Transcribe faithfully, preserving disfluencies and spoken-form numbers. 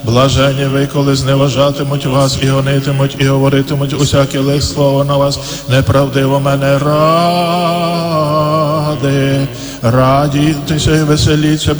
Блажені ви, коли зневажатимуть вас і гонитимуть, і говоритимуть усяке лих слово на вас, неправдиво мене ради. Радійтеся і веселіться,